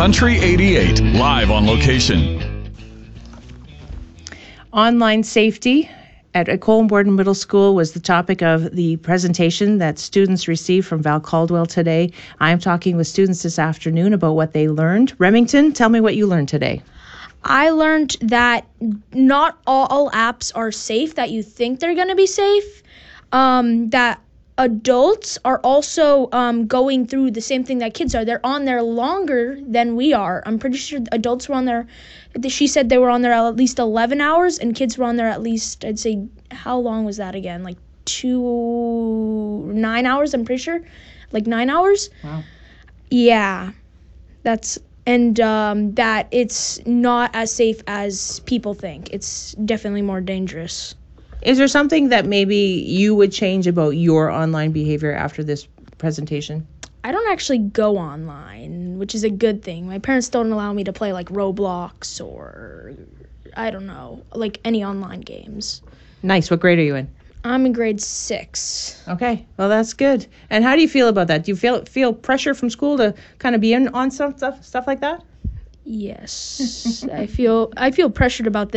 Country 88, live on location. Online safety at Colborne Middle School was the topic of the presentation that students received from Val Caldwell today. I'm talking with students this afternoon about what they learned. Remington, tell me what you learned today. I learned that not all apps are safe, that you think they're going to be safe, that adults are also going through the same thing that kids are. They're on there longer than we are. I'm pretty sure adults were on there. She said they were on there at least 11 hours, and kids were on there at least, I'd say, how long was that again? Like 9 hours, I'm pretty sure. Like 9 hours. Wow. Yeah. That it's not as safe as people think. It's definitely more dangerous. Is there something that maybe you would change about your online behavior after this presentation? I don't actually go online, which is a good thing. My parents don't allow me to play like Roblox or, I don't know, like any online games. Nice. What grade are you in? I'm in grade 6. Okay. Well, that's good. And how do you feel about that? Do you feel pressure from school to kind of be in on some stuff like that? Yes. I feel pressured about this.